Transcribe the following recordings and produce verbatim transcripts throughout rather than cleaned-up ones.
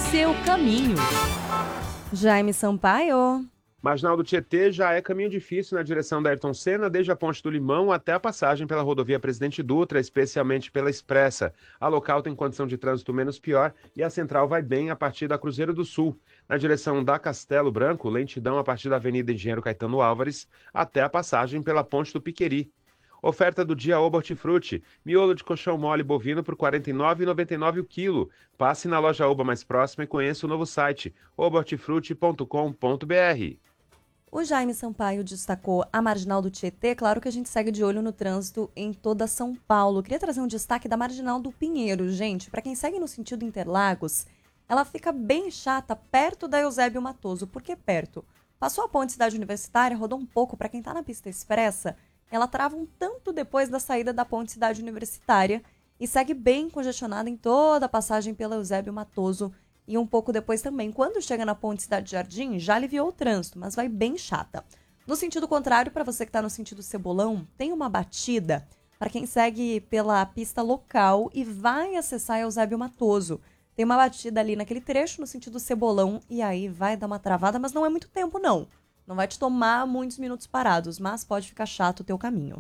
seu caminho. Jaime Sampaio. Marginal do Tietê já é caminho difícil na direção da Ayrton Senna, desde a Ponte do Limão até a passagem pela rodovia Presidente Dutra, especialmente pela Expressa. A local tem condição de trânsito menos pior e a central vai bem a partir da Cruzeiro do Sul. Na direção da Castelo Branco, lentidão a partir da Avenida Engenheiro Caetano Álvares até a passagem pela Ponte do Piqueri. Oferta do dia Oba Hortifruti, miolo de colchão mole bovino por quarenta e nove reais e noventa e nove centavos o quilo. Passe na loja Oba mais próxima e conheça o novo site, oba hortifruti ponto com ponto b r. O Jaime Sampaio destacou a Marginal do Tietê. Claro que a gente segue de olho no trânsito em toda São Paulo. Queria trazer um destaque da Marginal do Pinheiro. Gente, para quem segue no sentido Interlagos, ela fica bem chata perto da Eusébio Matoso. Por que perto? Passou a ponte Cidade Universitária, rodou um pouco. Para quem está na pista expressa, ela trava um tanto depois da saída da ponte Cidade Universitária e segue bem congestionada em toda a passagem pela Eusébio Matoso e um pouco depois também. Quando chega na ponte Cidade Jardim, já aliviou o trânsito, mas vai bem chata. No sentido contrário, para você que está no sentido Cebolão, tem uma batida para quem segue pela pista local e vai acessar Eusébio Matoso. Tem uma batida ali naquele trecho no sentido Cebolão e aí vai dar uma travada, mas não é muito tempo não. Não vai te tomar muitos minutos parados, mas pode ficar chato o teu caminho.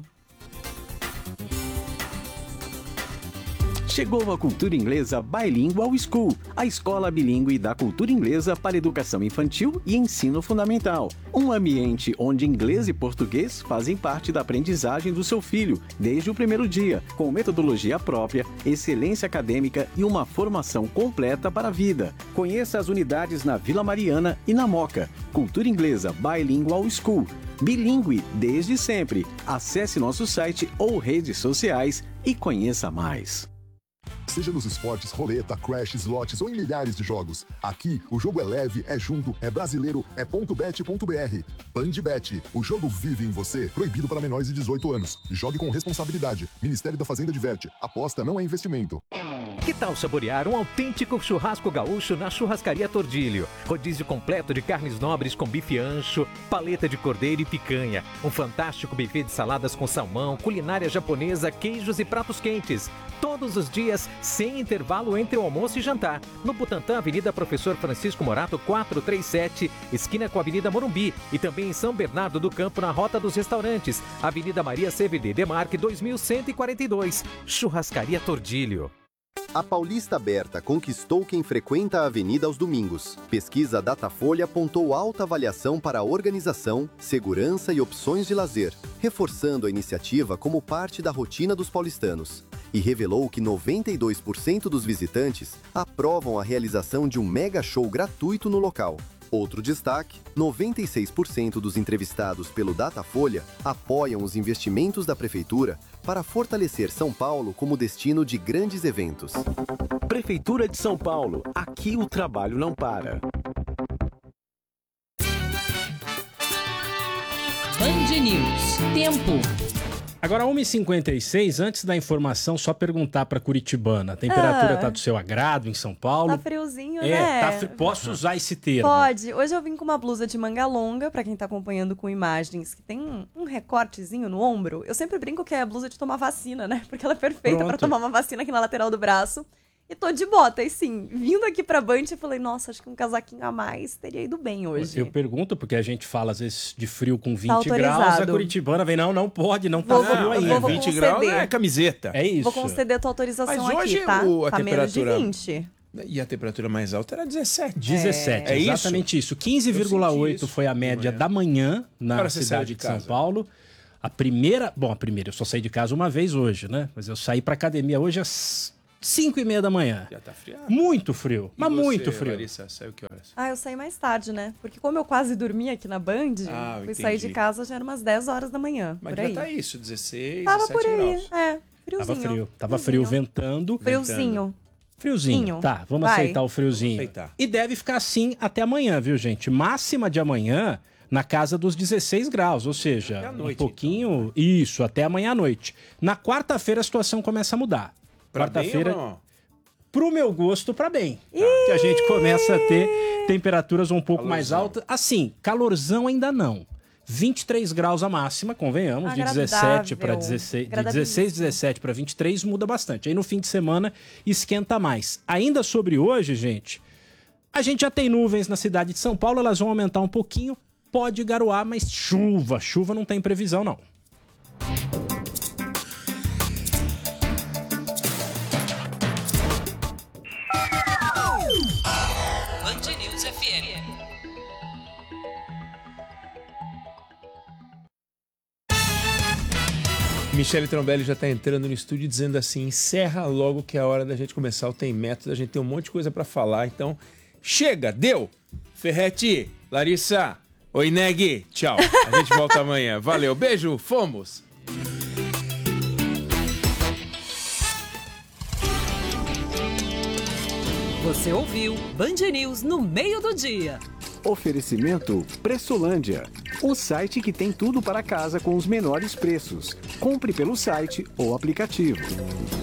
Chegou a Cultura Inglesa Bilingual School, a escola bilíngue da cultura inglesa para educação infantil e ensino fundamental. Um ambiente onde inglês e português fazem parte da aprendizagem do seu filho desde o primeiro dia, com metodologia própria, excelência acadêmica e uma formação completa para a vida. Conheça as unidades na Vila Mariana e na Moca. Cultura Inglesa Bilingual School. Bilíngue desde sempre. Acesse nosso site ou redes sociais e conheça mais. Seja nos esportes, roleta, crash, slots ou em milhares de jogos. Aqui, o jogo é leve, é junto, é brasileiro, é ponto bet ponto b r. Bandbet, o jogo vive em você. Proibido para menores de dezoito anos. Jogue com responsabilidade. Ministério da Fazenda diverte. Aposta não é investimento. Que tal saborear um autêntico churrasco gaúcho na Churrascaria Tordilho? Rodízio completo de carnes nobres com bife ancho, paleta de cordeiro e picanha. Um fantástico buffet de saladas com salmão, culinária japonesa, queijos e pratos quentes. Todos os dias, sem intervalo entre o almoço e jantar. No Butantã, Avenida Professor Francisco Morato, quatrocentos e trinta e sete, esquina com a Avenida Morumbi. E também em São Bernardo do Campo, na Rota dos Restaurantes. Avenida Maria C V D Demarque, dois mil cento e quarenta e dois. Churrascaria Tordilho. A Paulista Aberta conquistou quem frequenta a avenida aos domingos. Pesquisa Datafolha apontou alta avaliação para a organização, segurança e opções de lazer, reforçando a iniciativa como parte da rotina dos paulistanos. E revelou que noventa e dois por cento dos visitantes aprovam a realização de um mega show gratuito no local. Outro destaque, noventa e seis por cento dos entrevistados pelo Datafolha apoiam os investimentos da Prefeitura para fortalecer São Paulo como destino de grandes eventos. Prefeitura de São Paulo, aqui o trabalho não para. Band News. Tempo. Agora, uma e cinquenta e seis, antes da informação, só perguntar para Curitibana. A temperatura ah, tá do seu agrado em São Paulo? Tá friozinho, é, né? Tá fri... Posso usar esse termo? Pode. Hoje eu vim com uma blusa de manga longa, para quem tá acompanhando com imagens, que tem um, um recortezinho no ombro. Eu sempre brinco que é a blusa de tomar vacina, né? Porque ela é perfeita para tomar uma vacina aqui na lateral do braço. E tô de bota, e sim, vindo aqui pra Band, eu falei, nossa, acho que um casaquinho a mais teria ido bem hoje. Eu pergunto, porque a gente fala, às vezes, de frio com vinte tá graus, a Curitibana vem, não, não pode, não tá vou, frio vou, ainda. Vou, vinte graus é camiseta. É isso. Vou conceder a tua autorização Mas hoje aqui, tá? O, a tá temperatura... menos de vinte. E a temperatura mais alta era dezessete. dezessete, é, é exatamente isso. isso. quinze vírgula oito foi a média da manhã na Agora cidade de, de São Paulo. A primeira... Bom, a primeira, eu só saí de casa uma vez hoje, né? Mas eu saí pra academia hoje às cinco e meia da manhã. Já tá frio. Muito frio, e mas você, muito frio. Larissa, saiu que horas? Ah, eu saí mais tarde, né? Porque como eu quase dormi aqui na Band, ah, fui entendi. sair de casa já era umas dez horas da manhã. Mas por aí. já tá isso, dezesseis, Tava por aí, graus. é. Friozinho. Tava frio, tava friozinho. frio ventando. Friozinho. Friozinho, Friozinho. Tá, vamos Vai. aceitar o friozinho. Aceitar. E deve ficar assim até amanhã, viu, gente? Máxima de amanhã na casa dos dezesseis graus, ou seja, noite, um pouquinho... Então. Isso, até amanhã à noite. Na quarta-feira a situação começa a mudar. Quarta-feira... Pro meu gosto, pra bem. Tá? Que a gente começa a ter temperaturas um pouco calorzão. mais altas. Assim, calorzão ainda não. vinte e três graus a máxima, convenhamos, de dezessete para dezesseis, de dezesseis, dezessete para vinte e três muda bastante. Aí no fim de semana esquenta mais. Ainda sobre hoje, gente, A gente já tem nuvens na cidade de São Paulo, elas vão aumentar um pouquinho. Pode garoar, mas chuva. Chuva não tem previsão, não. Band News F M. Michele Trombelli já está entrando no estúdio dizendo assim, encerra logo que é a hora da gente começar o Tem Método, a gente tem um monte de coisa para falar, então chega, deu! Ferretti, Larissa, oi Neg, tchau, a gente volta amanhã, valeu, beijo, fomos! Você ouviu Band News no meio do dia. Oferecimento Pressolândia, o site que tem tudo para casa com os menores preços. Compre pelo site ou aplicativo.